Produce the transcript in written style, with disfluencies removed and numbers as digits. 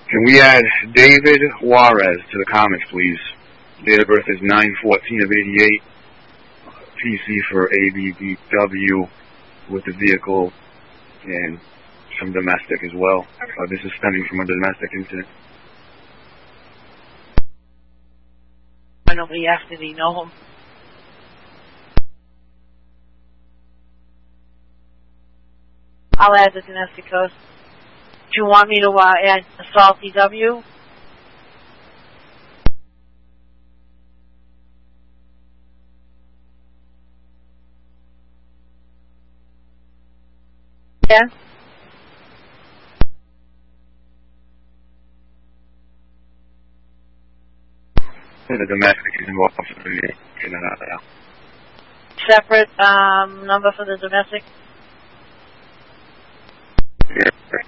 Can we add David Juarez to the comments, please? Date of birth is 9/14 of 88. PC for ABBW with the vehicle and some domestic as well. This is stemming from a domestic incident. Nobody asked, did he know him? I'll add the domestic code. Do you want me to add assault DW? Yeah. The domestic is involved. Separate number for the domestic? Yeah.